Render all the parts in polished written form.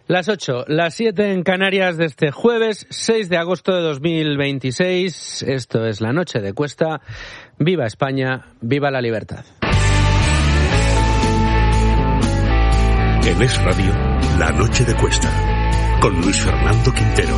Las 8, las 7 en Canarias de este jueves 6 de agosto de 2026. Esto es La Noche de Cuesta. ¡Viva España! ¡Viva la libertad! En Es Radio, La Noche de Cuesta, con Luis Fernando Quintero.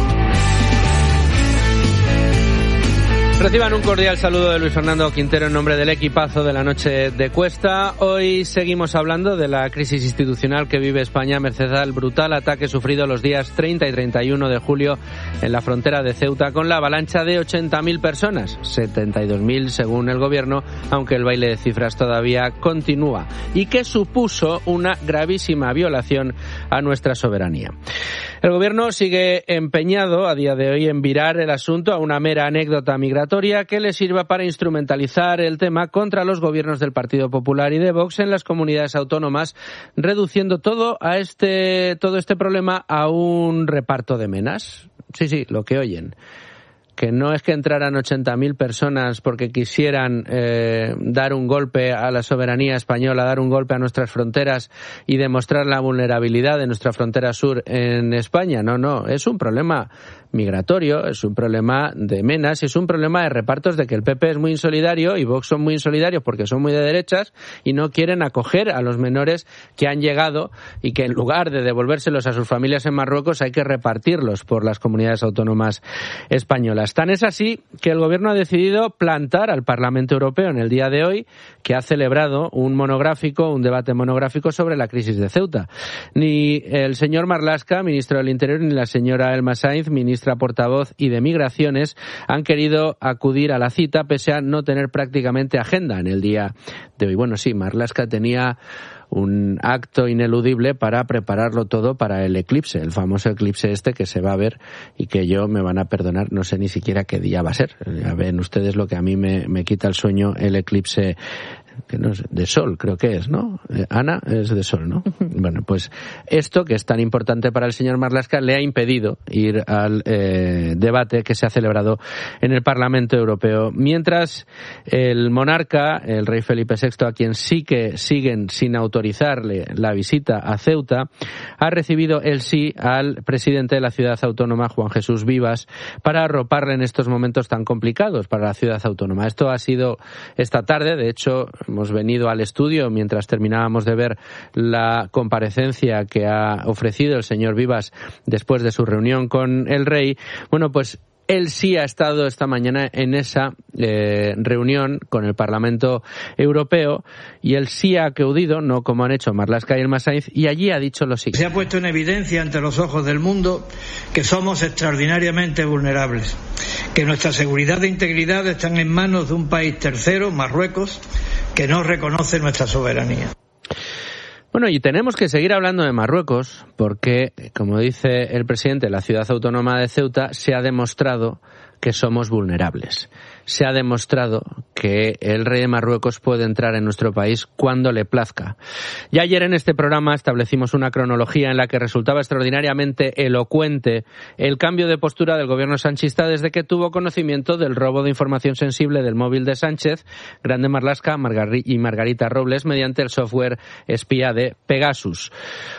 Reciban un cordial saludo de Luis Fernando Quintero en nombre del equipazo de La Noche de Cuesta. Hoy seguimos hablando de la crisis institucional que vive España a merced al brutal ataque sufrido los días 30 y 31 de julio en la frontera de Ceuta con la avalancha de 80.000 personas, 72.000 según el gobierno, aunque el baile de cifras todavía continúa, y que supuso una gravísima violación a nuestra soberanía. El gobierno sigue empeñado a día de hoy en virar el asunto a una mera anécdota migratoria que le sirva para instrumentalizar el tema contra los gobiernos del Partido Popular y de Vox en las comunidades autónomas, reduciendo todo este problema a un reparto de menas. Sí, lo que oyen. Que no es que entraran 80.000 personas porque quisieran dar un golpe a la soberanía española, dar un golpe a nuestras fronteras y demostrar la vulnerabilidad de nuestra frontera sur en España. No, es un problema migratorio, es un problema de menas, es un problema de repartos, de que el PP es muy insolidario y Vox son muy insolidarios porque son muy de derechas y no quieren acoger a los menores que han llegado y que en lugar de devolvérselos a sus familias en Marruecos hay que repartirlos por las comunidades autónomas españolas. Tan es así que el gobierno ha decidido plantar al Parlamento Europeo en el día de hoy, que ha celebrado un debate monográfico sobre la crisis de Ceuta. Ni el señor Marlaska, ministro del Interior, ni la señora Elma Sainz, ministra portavoz y de Migraciones, han querido acudir a la cita pese a no tener prácticamente agenda en el día de hoy. Bueno, sí, Marlaska tenía un acto ineludible para prepararlo todo para el eclipse, el famoso eclipse que se va a ver y que me van a perdonar, no sé ni siquiera qué día va a ser. Ya ven ustedes lo que a mí me quita el sueño, el eclipse que no es de sol, creo que es, ¿no? Ana, es de sol, ¿no? Bueno, pues esto, que es tan importante para el señor Marlaska, le ha impedido ir al debate que se ha celebrado en el Parlamento Europeo. Mientras el monarca, el rey Felipe VI, a quien sí que siguen sin autorizarle la visita a Ceuta, ha recibido el sí al presidente de la ciudad autónoma, Juan Jesús Vivas, para arroparle en estos momentos tan complicados para la ciudad autónoma. Esto ha sido esta tarde, de hecho, hemos venido al estudio mientras terminábamos de ver la comparecencia que ha ofrecido el señor Vivas después de su reunión con el rey. Bueno, pues él sí ha estado esta mañana en esa reunión con el Parlamento Europeo y él sí ha acudido, no como han hecho Marlaska y Elma Sainz, y allí ha dicho lo siguiente. Se ha puesto en evidencia ante los ojos del mundo que somos extraordinariamente vulnerables, que nuestra seguridad e integridad están en manos de un país tercero, Marruecos, que no reconoce nuestra soberanía. Bueno, y tenemos que seguir hablando de Marruecos porque, como dice el presidente de la ciudad autónoma de Ceuta, se ha demostrado que somos vulnerables. Se ha demostrado que el rey de Marruecos puede entrar en nuestro país cuando le plazca. Ya ayer en este programa establecimos una cronología en la que resultaba extraordinariamente elocuente el cambio de postura del gobierno sanchista desde que tuvo conocimiento del robo de información sensible del móvil de Sánchez, Grande Marlaska y Margarita Robles mediante el software espía de Pegasus.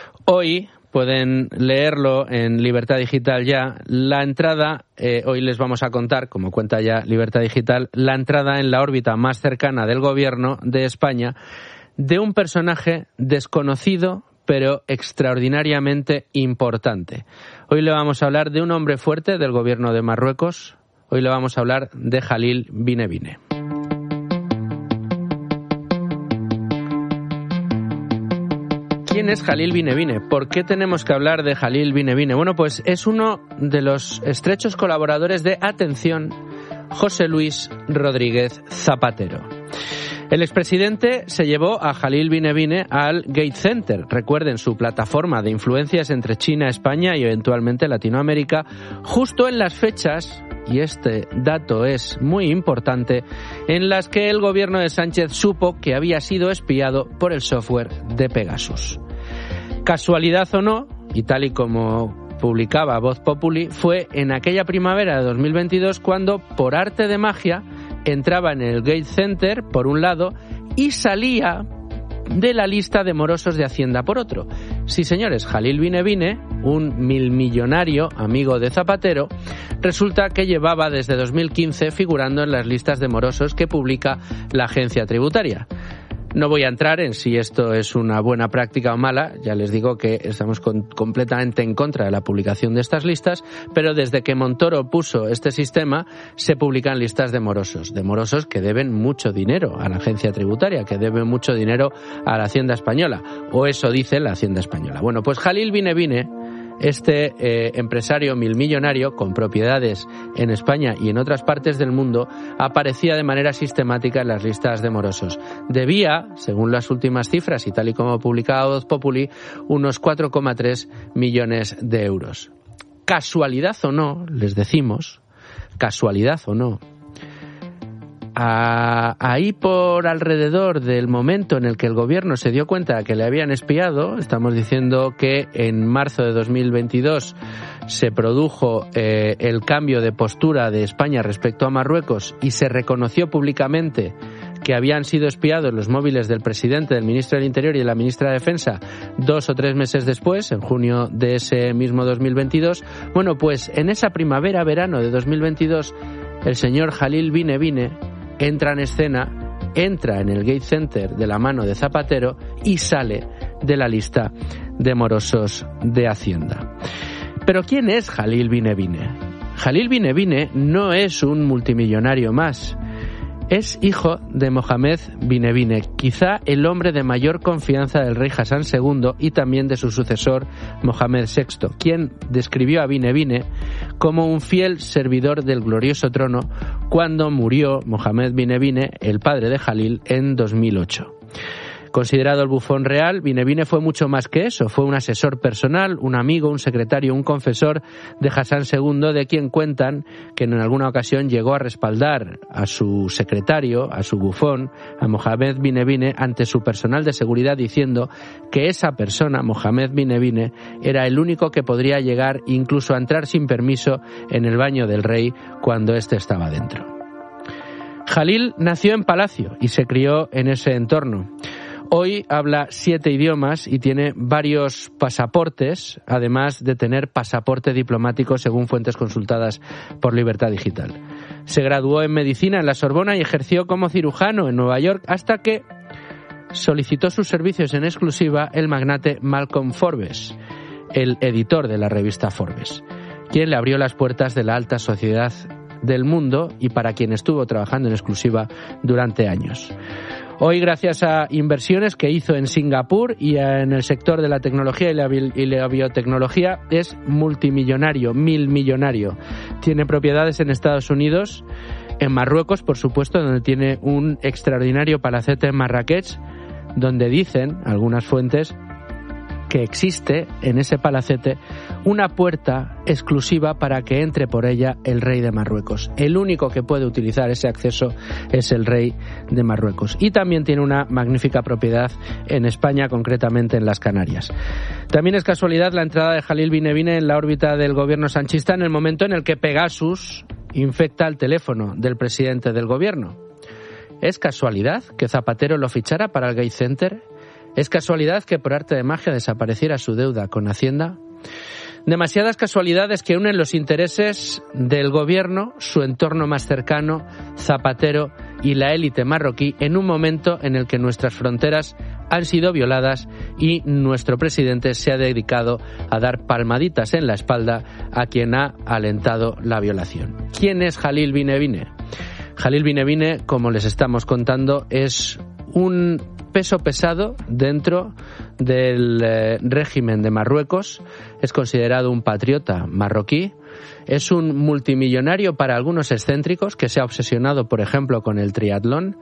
Hoy pueden leerlo en Libertad Digital ya. La entrada, hoy les vamos a contar, como cuenta ya Libertad Digital, la entrada en la órbita más cercana del gobierno de España de un personaje desconocido pero extraordinariamente importante. Hoy le vamos a hablar de un hombre fuerte del gobierno de Marruecos. Hoy le vamos a hablar de Jalil Binebine. ¿Quién es Jalil Binebine? ¿Por qué tenemos que hablar de Jalil Binebine? Bueno, pues es uno de los estrechos colaboradores de, atención, José Luis Rodríguez Zapatero. El expresidente se llevó a Jalil Binebine al Gate Center, recuerden, su plataforma de influencias entre China, España y eventualmente Latinoamérica, justo en las fechas, y este dato es muy importante, en las que el gobierno de Sánchez supo que había sido espiado por el software de Pegasus. Casualidad o no, y tal y como publicaba Voz Populi, fue en aquella primavera de 2022 cuando, por arte de magia, entraba en el Gate Center, por un lado, y salía de la lista de morosos de Hacienda por otro. Sí, señores, Jalil Binebine, un milmillonario amigo de Zapatero, resulta que llevaba desde 2015 figurando en las listas de morosos que publica la agencia tributaria. No voy a entrar en si esto es una buena práctica o mala, ya les digo que estamos completamente en contra de la publicación de estas listas, pero desde que Montoro puso este sistema se publican listas de morosos que deben mucho dinero a la agencia tributaria, que deben mucho dinero a la Hacienda española, o eso dice la Hacienda española. Bueno, pues Jalil Binebine, este empresario milmillonario con propiedades en España y en otras partes del mundo, aparecía de manera sistemática en las listas de morosos. Debía, según las últimas cifras y tal y como publicaba Voz Populi, unos 4,3 millones de euros. Casualidad o no, les decimos, casualidad o no, ahí por alrededor del momento en el que el gobierno se dio cuenta de que le habían espiado, estamos diciendo que en marzo de 2022 se produjo el cambio de postura de España respecto a Marruecos y se reconoció públicamente que habían sido espiados los móviles del presidente, del ministro del Interior y de la ministra de Defensa 2 o 3 meses después, en junio de ese mismo 2022. Bueno, pues en esa primavera-verano de 2022, el señor Jalil Binebine entra en escena, entra en el Gate Center de la mano de Zapatero y sale de la lista de morosos de Hacienda. Pero ¿quién es Jalil Binebine? Jalil Binebine no es un multimillonario más. Es hijo de Mohamed Binebine, quizá el hombre de mayor confianza del rey Hassan II y también de su sucesor Mohamed VI, quien describió a Binebine como un fiel servidor del glorioso trono cuando murió Mohamed Binebine, el padre de Jalil, en 2008. Considerado el bufón real, Binebine fue mucho más que eso. Fue un asesor personal, un amigo, un secretario, un confesor de Hassan II, de quien cuentan que en alguna ocasión llegó a respaldar a su secretario, a su bufón, a Mohamed Binebine, ante su personal de seguridad, diciendo que esa persona, Mohamed Binebine, era el único que podría llegar incluso a entrar sin permiso en el baño del rey cuando éste estaba dentro. Jalil nació en Palacio y se crió en ese entorno. Hoy habla 7 idiomas y tiene varios pasaportes, además de tener pasaporte diplomático según fuentes consultadas por Libertad Digital. Se graduó en medicina en la Sorbona y ejerció como cirujano en Nueva York hasta que solicitó sus servicios en exclusiva el magnate Malcolm Forbes, el editor de la revista Forbes, quien le abrió las puertas de la alta sociedad del mundo y para quien estuvo trabajando en exclusiva durante años. Hoy, gracias a inversiones que hizo en Singapur y en el sector de la tecnología y la biotecnología, es multimillonario, milmillonario. Tiene propiedades en Estados Unidos, en Marruecos, por supuesto, donde tiene un extraordinario palacete en Marrakech, donde dicen algunas fuentes que existe en ese palacete una puerta exclusiva para que entre por ella el rey de Marruecos. El único que puede utilizar ese acceso es el rey de Marruecos. Y también tiene una magnífica propiedad en España, concretamente en las Canarias. También es casualidad la entrada de Jalil Binebine en la órbita del gobierno sanchista en el momento en el que Pegasus infecta el teléfono del presidente del gobierno. ¿Es casualidad que Zapatero lo fichara para el Gate Center? ¿Es casualidad que por arte de magia desapareciera su deuda con Hacienda? Demasiadas casualidades que unen los intereses del gobierno, su entorno más cercano, Zapatero y la élite marroquí en un momento en el que nuestras fronteras han sido violadas y nuestro presidente se ha dedicado a dar palmaditas en la espalda a quien ha alentado la violación. ¿Quién es Jalil Binebine? Jalil Binebine, como les estamos contando, es un peso pesado dentro del régimen de Marruecos. Es considerado un patriota marroquí. Es un multimillonario para algunos excéntricos que se ha obsesionado, por ejemplo, con el triatlón.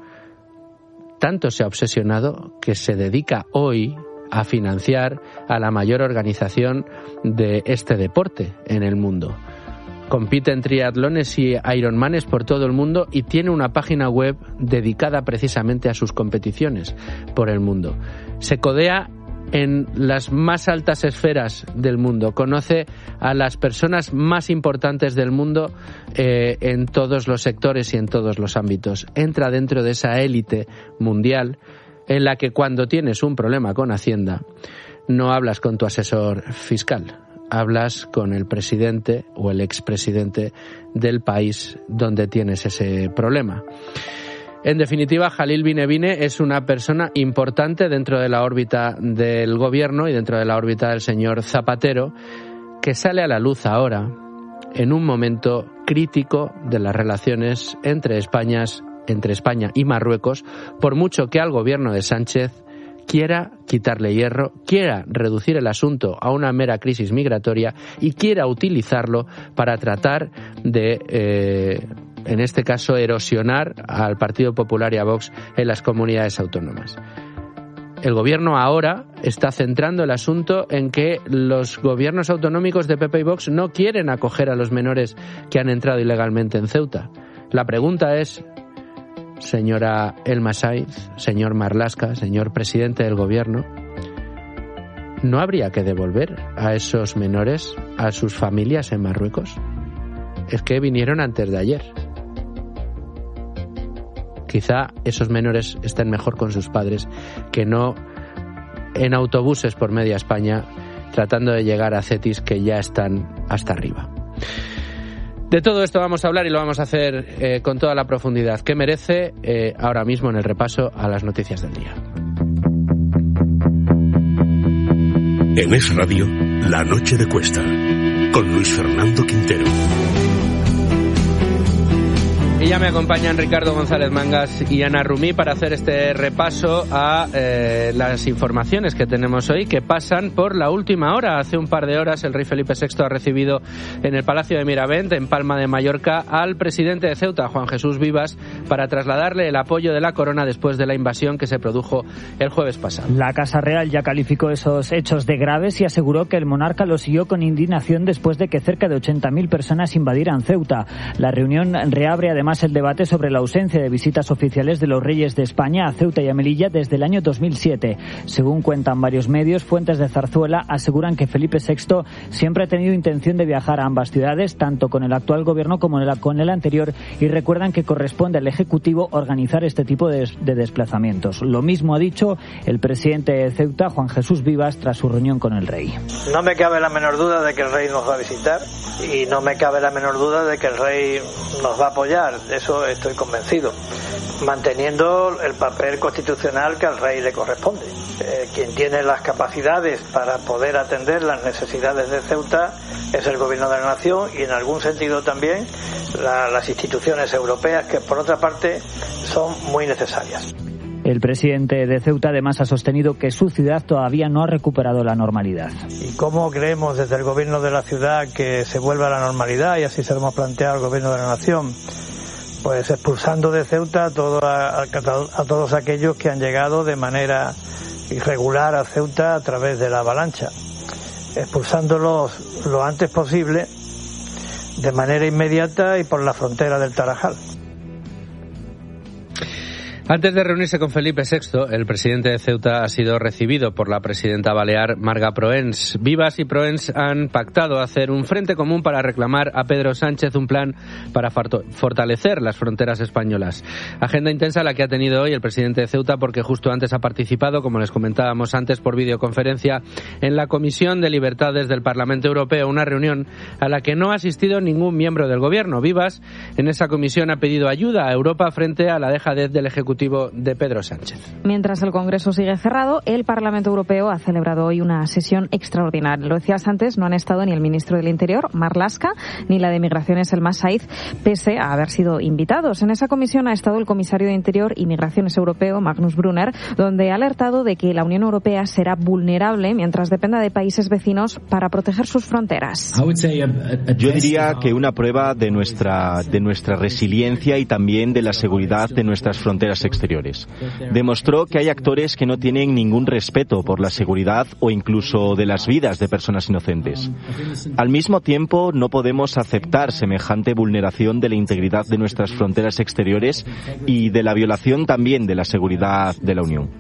Tanto se ha obsesionado que se dedica hoy a financiar a la mayor organización de este deporte en el mundo. Compite en triatlones y ironmanes por todo el mundo y tiene una página web dedicada precisamente a sus competiciones por el mundo. Se codea en las más altas esferas del mundo, conoce a las personas más importantes del mundo en todos los sectores y en todos los ámbitos. Entra dentro de esa élite mundial en la que cuando tienes un problema con Hacienda no hablas con tu asesor fiscal, hablas con el presidente o el expresidente del país donde tienes ese problema. En definitiva, Jalil Binebine es una persona importante dentro de la órbita del gobierno y dentro de la órbita del señor Zapatero, que sale a la luz ahora en un momento crítico de las relaciones entre España y Marruecos, por mucho que al gobierno de Sánchez quiera quitarle hierro, quiera reducir el asunto a una mera crisis migratoria y quiera utilizarlo para tratar de, en este caso, erosionar al Partido Popular y a Vox en las comunidades autónomas. El gobierno ahora está centrando el asunto en que los gobiernos autonómicos de PP y Vox no quieren acoger a los menores que han entrado ilegalmente en Ceuta. La pregunta es, señora Elma Sainz, señor Marlaska, señor presidente del gobierno, ¿no habría que devolver a esos menores a sus familias en Marruecos? Es que vinieron antes de ayer. Quizá esos menores estén mejor con sus padres que no en autobuses por media España tratando de llegar a Cetis, que ya están hasta arriba. De todo esto vamos a hablar y lo vamos a hacer con toda la profundidad que merece ahora mismo en el repaso a las noticias del día. En Es Radio, La Noche de Cuesta, con Luis Fernando Quintero. Y ya me acompañan Ricardo González Mangas y Ana Rumí para hacer este repaso a las informaciones que tenemos hoy, que pasan por la última hora. Hace un par de horas el rey Felipe VI ha recibido en el Palacio de Miravent, en Palma de Mallorca, al presidente de Ceuta, Juan Jesús Vivas, para trasladarle el apoyo de la corona después de la invasión que se produjo el jueves pasado. La Casa Real ya calificó esos hechos de graves y aseguró que el monarca los siguió con indignación después de que cerca de 80.000 personas invadieran Ceuta. La reunión reabre además el debate sobre la ausencia de visitas oficiales de los reyes de España a Ceuta y a Melilla desde el año 2007. Según cuentan varios medios, fuentes de Zarzuela aseguran que Felipe VI siempre ha tenido intención de viajar a ambas ciudades, tanto con el actual gobierno como con el anterior, y recuerdan que corresponde al Ejecutivo organizar este tipo de desplazamientos. Lo mismo ha dicho el presidente de Ceuta, Juan Jesús Vivas, tras su reunión con el rey. No me cabe la menor duda de que el rey nos va a visitar y no me cabe la menor duda de que el rey nos va a apoyar. De eso estoy convencido, manteniendo el papel constitucional que al rey le corresponde. Quien tiene las capacidades para poder atender las necesidades de Ceuta es el gobierno de la nación y en algún sentido también las instituciones europeas, que por otra parte son muy necesarias. El presidente de Ceuta además ha sostenido que su ciudad todavía no ha recuperado la normalidad. ¿Y cómo creemos desde el gobierno de la ciudad que se vuelva a la normalidad? Y así se lo hemos planteado al gobierno de la nación. Pues expulsando de Ceuta a todos aquellos que han llegado de manera irregular a Ceuta a través de la avalancha. Expulsándolos lo antes posible, de manera inmediata y por la frontera del Tarajal. Antes de reunirse con Felipe VI, el presidente de Ceuta ha sido recibido por la presidenta balear Marga Proens. Vivas y Proens han pactado hacer un frente común para reclamar a Pedro Sánchez un plan para fortalecer las fronteras españolas. Agenda intensa la que ha tenido hoy el presidente de Ceuta, porque justo antes ha participado, como les comentábamos antes, por videoconferencia en la Comisión de Libertades del Parlamento Europeo, una reunión a la que no ha asistido ningún miembro del gobierno. Vivas en esa comisión ha pedido ayuda a Europa frente a la dejadez del Ejecutivo de Pedro Sánchez. Mientras el Congreso sigue cerrado, el Parlamento Europeo ha celebrado hoy una sesión extraordinaria. Lo decías antes, no han estado ni el ministro del Interior, Marlaska, ni la de Migraciones, Elma Sainz, pese a haber sido invitados. En esa comisión ha estado el comisario de Interior y Migraciones europeo, Magnus Brunner, donde ha alertado de que la Unión Europea será vulnerable mientras dependa de países vecinos para proteger sus fronteras. Yo diría que una prueba de nuestra resiliencia y también de la seguridad de nuestras fronteras exteriores. Demostró que hay actores que no tienen ningún respeto por la seguridad o incluso de las vidas de personas inocentes. Al mismo tiempo, no podemos aceptar semejante vulneración de la integridad de nuestras fronteras exteriores y de la violación también de la seguridad de la Unión.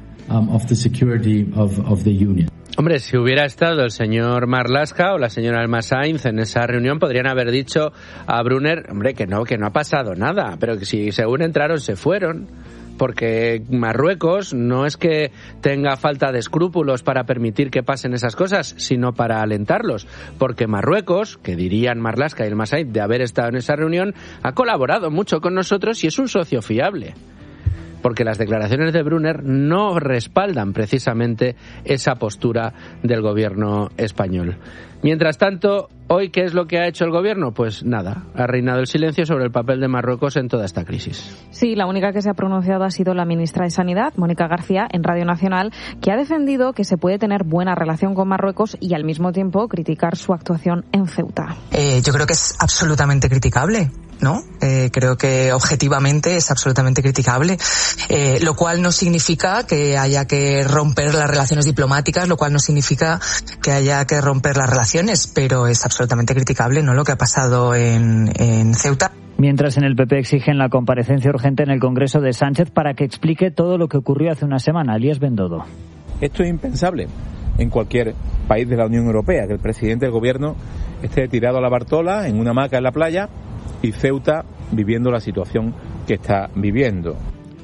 Hombre, si hubiera estado el señor Marlaska o la señora Elma Sainz en esa reunión, podrían haber dicho a Brunner, hombre, que no ha pasado nada, pero que si según entraron se fueron. porque Marruecos no es que tenga falta de escrúpulos para permitir que pasen esas cosas, sino para alentarlos, porque Marruecos, que dirían Marlaska y el Masaid de haber estado en esa reunión, ha colaborado mucho con nosotros y es un socio fiable. Porque las declaraciones de Brunner no respaldan precisamente esa postura del gobierno español. Mientras tanto, ¿hoy qué es lo que ha hecho el gobierno? Pues nada, ha reinado el silencio sobre el papel de Marruecos en toda esta crisis. Sí, la única que se ha pronunciado ha sido la ministra de Sanidad, Mónica García, en Radio Nacional, que ha defendido que se puede tener buena relación con Marruecos y al mismo tiempo criticar su actuación en Ceuta. Yo creo que es absolutamente criticable, ¿no? Creo que objetivamente es absolutamente criticable, lo cual no significa que haya que romper las relaciones diplomáticas, lo cual no significa que haya que romper las relaciones, pero es absolutamente criticable, ¿no?, lo que ha pasado en Ceuta. Mientras en el PP exigen la comparecencia urgente en el Congreso de Sánchez para que explique todo lo que ocurrió hace una semana. Elías Bendodo. Esto es impensable en cualquier país de la Unión Europea, que el presidente del gobierno esté tirado a la Bartola en una hamaca en la playa y Ceuta viviendo la situación que está viviendo.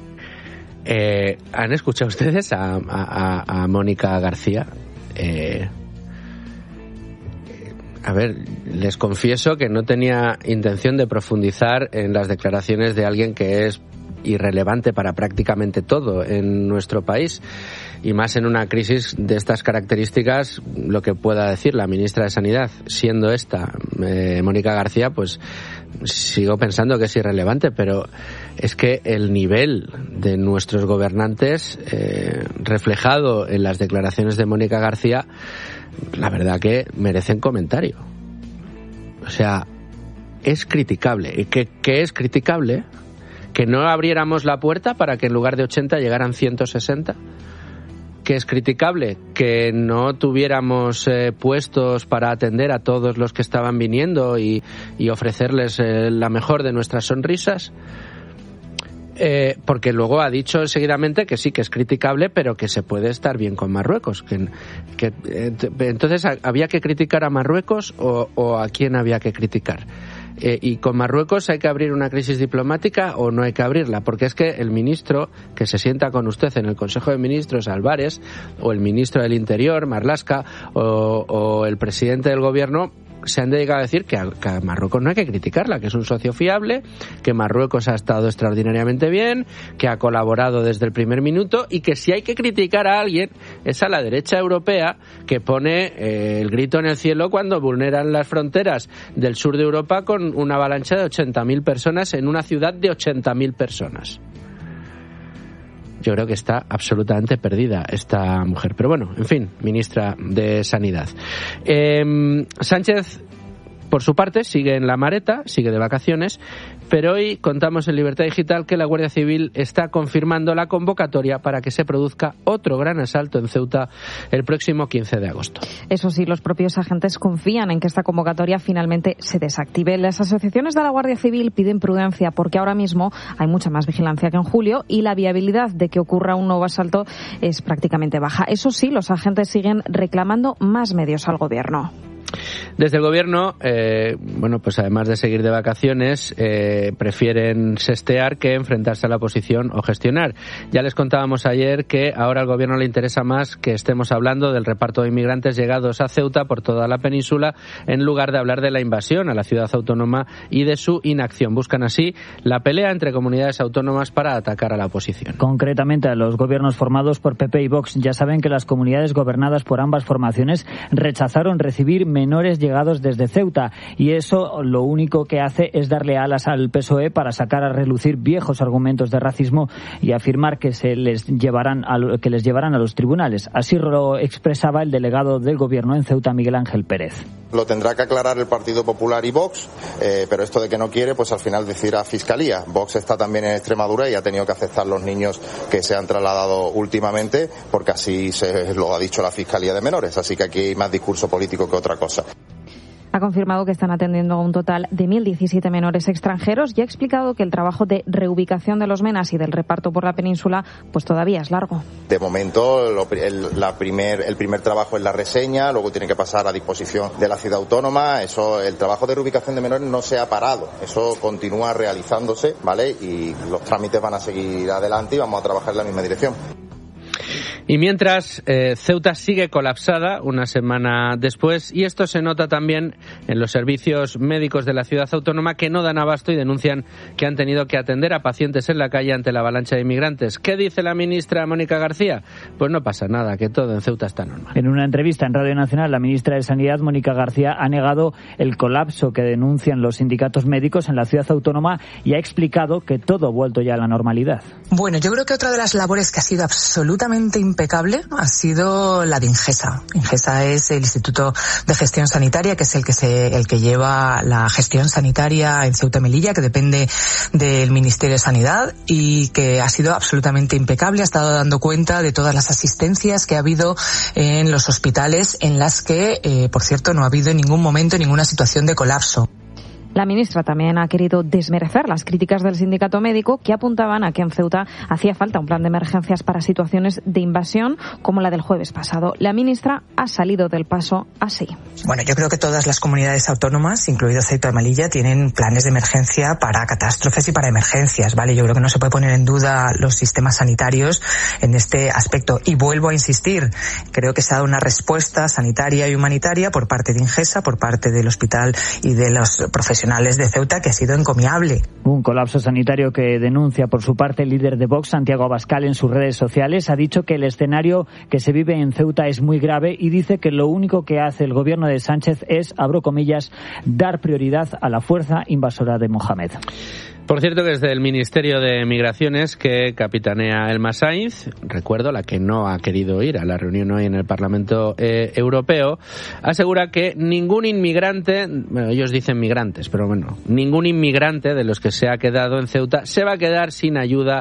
¿Han escuchado ustedes a Mónica García? A ver, les confieso que no tenía intención de profundizar en las declaraciones de alguien que es irrelevante para prácticamente todo en nuestro país, y más en una crisis de estas características. Lo que pueda decir la ministra de Sanidad, siendo esta Mónica García, pues sigo pensando que es irrelevante, pero es que el nivel de nuestros gobernantes, reflejado en las declaraciones de Mónica García, la verdad que merecen comentario. O sea, es criticable. ¿Qué es criticable? ¿Que no abriéramos la puerta para que en lugar de 80 llegaran 160? ¿Que es criticable? ¿Que no tuviéramos puestos para atender a todos los que estaban viniendo y ofrecerles la mejor de nuestras sonrisas? Porque luego ha dicho seguidamente que sí, que es criticable, pero que se puede estar bien con Marruecos. Entonces, ¿había que criticar a Marruecos o a quién había que criticar? ¿Y con Marruecos hay que abrir una crisis diplomática o no hay que abrirla? Porque es que el ministro que se sienta con usted en el Consejo de Ministros, Álvarez, o el ministro del Interior, Marlaska, o el presidente del gobierno, se han dedicado a decir que a Marruecos no hay que criticarla, que es un socio fiable, que Marruecos ha estado extraordinariamente bien, que ha colaborado desde el primer minuto, y que si hay que criticar a alguien es a la derecha europea, que pone el grito en el cielo cuando vulneran las fronteras del sur de Europa con una avalancha de 80.000 personas en una ciudad de 80.000 personas. Yo creo que está absolutamente perdida esta mujer. Pero bueno, en fin, ministra de Sanidad. Sánchez, por su parte, sigue en la mareta, sigue de vacaciones, pero hoy contamos en Libertad Digital que la Guardia Civil está confirmando la convocatoria para que se produzca otro gran asalto en Ceuta el próximo 15 de agosto. Eso sí, los propios agentes confían en que esta convocatoria finalmente se desactive. Las asociaciones de la Guardia Civil piden prudencia porque ahora mismo hay mucha más vigilancia que en julio y la viabilidad de que ocurra un nuevo asalto es prácticamente baja. Eso sí, los agentes siguen reclamando más medios al gobierno. Desde el gobierno, pues además de seguir de vacaciones, prefieren sestear que enfrentarse a la oposición o gestionar. Ya les contábamos ayer que ahora al gobierno le interesa más que estemos hablando del reparto de inmigrantes llegados a Ceuta por toda la península, en lugar de hablar de la invasión a la ciudad autónoma y de su inacción. Buscan así la pelea entre comunidades autónomas para atacar a la oposición. Concretamente a los gobiernos formados por PP y Vox. Ya saben que las comunidades gobernadas por ambas formaciones rechazaron recibir menores llegados desde Ceuta, y eso lo único que hace es darle alas al PSOE para sacar a relucir viejos argumentos de racismo y afirmar que les llevarán a los tribunales. Así lo expresaba el delegado del gobierno en Ceuta, Miguel Ángel Pérez. Lo tendrá que aclarar el Partido Popular y Vox, pero esto de que no quiere, pues al final decidirá Fiscalía. Vox está también en Extremadura y ha tenido que aceptar los niños que se han trasladado últimamente, porque así se lo ha dicho la Fiscalía de Menores, así que aquí hay más discurso político que otra cosa. ha confirmado que están atendiendo a un total de 1.017 menores extranjeros y ha explicado que el trabajo de reubicación de los MENAs y del reparto por la península pues todavía es largo. De momento, el primer trabajo es la reseña, luego tiene que pasar a disposición de la ciudad autónoma. El trabajo de reubicación de menores no se ha parado, eso continúa realizándose, ¿vale? Y los trámites van a seguir adelante y vamos a trabajar en la misma dirección. Y mientras, Ceuta sigue colapsada una semana después, y esto se nota también en los servicios médicos de la ciudad autónoma, que no dan abasto y denuncian que han tenido que atender a pacientes en la calle ante la avalancha de inmigrantes. ¿Qué dice la ministra Mónica García? Pues no pasa nada, que todo en Ceuta está normal. En una entrevista en Radio Nacional, la ministra de Sanidad, Mónica García, ha negado el colapso que denuncian los sindicatos médicos en la ciudad autónoma y ha explicado que todo ha vuelto ya a la normalidad. Bueno, yo creo que otra de las labores que ha sido absolutamente impecable ha sido la de Ingesa. Ingesa es el Instituto de Gestión Sanitaria, que es el que lleva la gestión sanitaria en Ceuta y Melilla, que depende del Ministerio de Sanidad, y que ha sido absolutamente impecable. Ha estado dando cuenta de todas las asistencias que ha habido en los hospitales, en las que, por cierto, no ha habido en ningún momento ninguna situación de colapso. La ministra también ha querido desmerecer las críticas del sindicato médico, que apuntaban a que en Ceuta hacía falta un plan de emergencias para situaciones de invasión como la del jueves pasado. La ministra ha salido del paso así. Bueno, yo creo que todas las comunidades autónomas, incluido Ceuta y Melilla, tienen planes de emergencia para catástrofes y para emergencias, ¿vale? Yo creo que no se puede poner en duda los sistemas sanitarios en este aspecto. Y vuelvo a insistir, creo que se ha dado una respuesta sanitaria y humanitaria por parte de Ingesa, por parte del hospital y de los profesionales de Ceuta, que ha sido encomiable. Un colapso sanitario que denuncia por su parte el líder de Vox, Santiago Abascal, en sus redes sociales. Ha dicho que el escenario que se vive en Ceuta es muy grave y dice que lo único que hace el gobierno de Sánchez es, abro comillas, dar prioridad a la fuerza invasora de Mohamed. Por cierto, que desde el Ministerio de Migraciones, que capitanea Elma Sainz, recuerdo, la que no ha querido ir a la reunión hoy en el Parlamento Europeo, asegura que ningún inmigrante, bueno, ellos dicen migrantes, pero bueno, ningún inmigrante de los que se ha quedado en Ceuta se va a quedar sin ayuda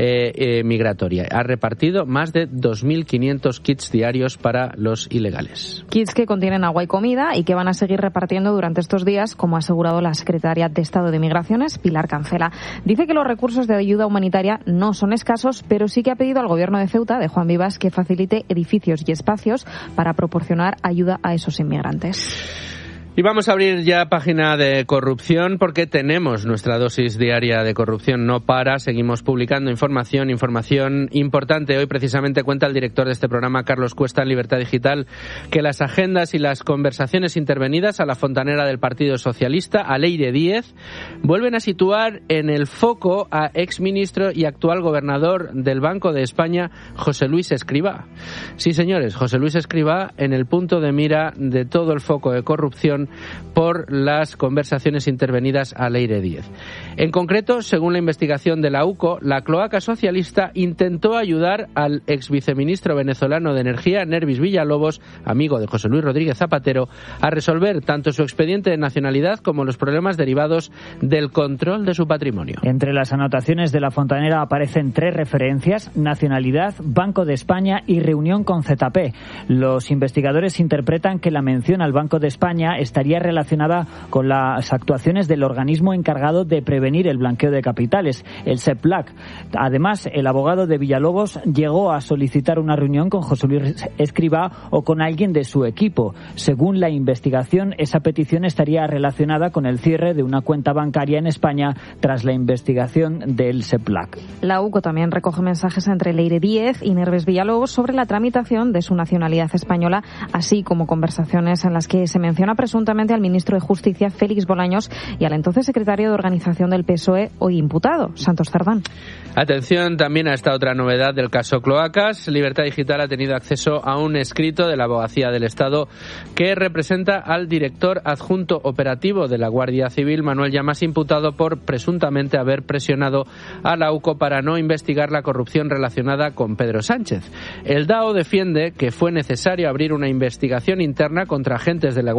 migratoria. Ha repartido más de 2.500 kits diarios para los ilegales. Kits que contienen agua y comida y que van a seguir repartiendo durante estos días, como ha asegurado la secretaria de Estado de Migraciones, Pilar Cancela. Dice que los recursos de ayuda humanitaria no son escasos, pero sí que ha pedido al gobierno de Ceuta, de Juan Vivas, que facilite edificios y espacios para proporcionar ayuda a esos inmigrantes. Y vamos a abrir ya página de corrupción, porque tenemos nuestra dosis diaria de corrupción. No para, seguimos publicando información importante. Hoy precisamente cuenta el director de este programa, Carlos Cuesta, en Libertad Digital, que las agendas y las conversaciones intervenidas a la fontanera del Partido Socialista, a Leire Díez, vuelven a situar en el foco a exministro y actual gobernador del Banco de España, José Luis Escrivá. Sí, señores, José Luis Escrivá en el punto de mira de todo el foco de corrupción por las conversaciones intervenidas a Leire Díez. En concreto, según la investigación de la UCO, la cloaca socialista intentó ayudar al exviceministro venezolano de Energía, Nervis Villalobos, amigo de José Luis Rodríguez Zapatero, a resolver tanto su expediente de nacionalidad como los problemas derivados del control de su patrimonio. Entre las anotaciones de la fontanera aparecen 3 referencias: nacionalidad, Banco de España y reunión con ZP. Los investigadores interpretan que la mención al Banco de España estaría relacionada con las actuaciones del organismo encargado de prevenir el blanqueo de capitales, el SEPLAC. Además, el abogado de Villalobos llegó a solicitar una reunión con José Luis Escrivá o con alguien de su equipo. Según la investigación, esa petición estaría relacionada con el cierre de una cuenta bancaria en España tras la investigación del SEPLAC. La UCO también recoge mensajes entre Leire Díez y Nervis Villalobos sobre la tramitación de su nacionalidad española, así como conversaciones en las que se menciona presuntamente al ministro de Justicia, Félix Bolaños, y al entonces secretario de Organización del PSOE, hoy imputado, Santos Cerdán. Atención también a esta otra novedad del caso Cloacas. Libertad Digital ha tenido acceso a un escrito de la Abogacía del Estado que representa al director adjunto operativo de la Guardia Civil, Manuel Llamas, imputado por presuntamente haber presionado a la UCO para no investigar la corrupción relacionada con Pedro Sánchez. El DAO defiende que fue necesario abrir una investigación interna contra agentes de la Guardia Civil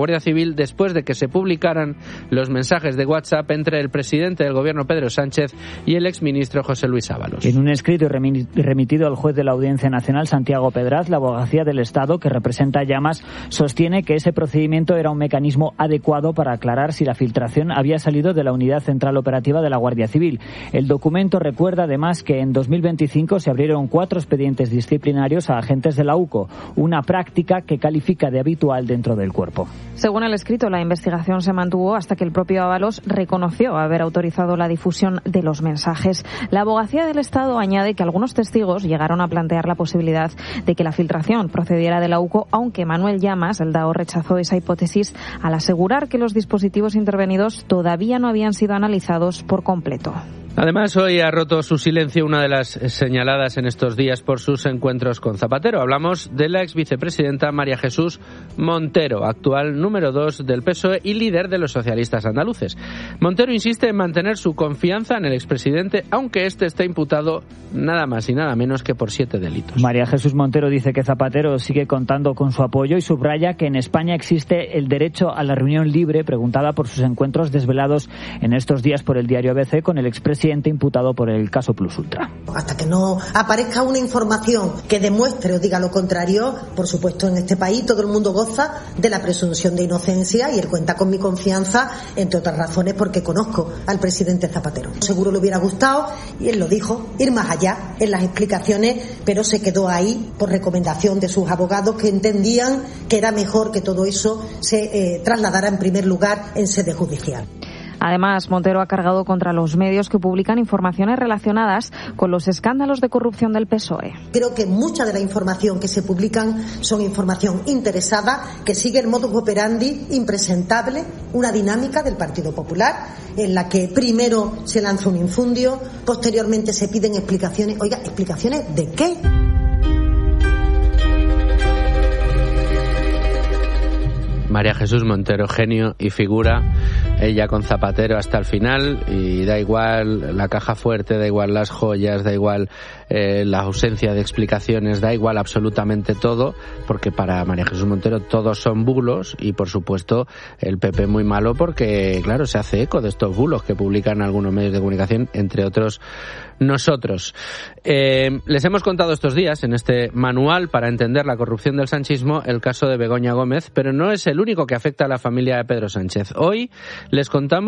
Civil después de que se publicaran los mensajes de WhatsApp entre el presidente del gobierno Pedro Sánchez y el exministro José Luis Ábalos. En un escrito remitido al juez de la Audiencia Nacional, Santiago Pedraz, la Abogacía del Estado, que representa a Llamas, sostiene que ese procedimiento era un mecanismo adecuado para aclarar si la filtración había salido de la Unidad Central Operativa de la Guardia Civil. El documento recuerda además que en 2025 se abrieron 4 expedientes disciplinarios a agentes de la UCO, una práctica que califica de habitual dentro del cuerpo. Según el escrito, la investigación se mantuvo hasta que el propio Ábalos reconoció haber autorizado la difusión de los mensajes. La Abogacía del Estado añade que algunos testigos llegaron a plantear la posibilidad de que la filtración procediera de la UCO, aunque Manuel Llamas, el DAO, rechazó esa hipótesis al asegurar que los dispositivos intervenidos todavía no habían sido analizados por completo. Además, hoy ha roto su silencio una de las señaladas en estos días por sus encuentros con Zapatero. Hablamos de la exvicepresidenta María Jesús Montero, actual número 2 del PSOE y líder de los socialistas andaluces. Montero insiste en mantener su confianza en el expresidente, aunque este está imputado nada más y nada menos que por 7 delitos. María Jesús Montero dice que Zapatero sigue contando con su apoyo y subraya que en España existe el derecho a la reunión libre, preguntada por sus encuentros desvelados en estos días por el diario ABC con el expresidente imputado por el caso Plus Ultra. Hasta que no aparezca una información que demuestre o diga lo contrario, por supuesto en este país todo el mundo goza de la presunción de inocencia y él cuenta con mi confianza, entre otras razones porque conozco al presidente Zapatero. Seguro le hubiera gustado, y él lo dijo, ir más allá en las explicaciones, pero se quedó ahí por recomendación de sus abogados que entendían que era mejor que todo eso se trasladara en primer lugar en sede judicial. Además, Montero ha cargado contra los medios que publican informaciones relacionadas con los escándalos de corrupción del PSOE. Creo que mucha de la información que se publican son información interesada, que sigue el modus operandi impresentable, una dinámica del Partido Popular, en la que primero se lanza un infundio, posteriormente se piden explicaciones. Oiga, ¿explicaciones de qué? María Jesús Montero, genio y figura, ella con Zapatero hasta el final, y da igual la caja fuerte, da igual las joyas, da igual la ausencia de explicaciones, da igual absolutamente todo, porque para María Jesús Montero todos son bulos, y por supuesto el PP muy malo porque, claro, se hace eco de estos bulos que publican algunos medios de comunicación, entre otros nosotros. Les hemos contado estos días en este manual para entender la corrupción del sanchismo el caso de Begoña Gómez, pero no es el único que afecta a la familia de Pedro Sánchez. Hoy les contamos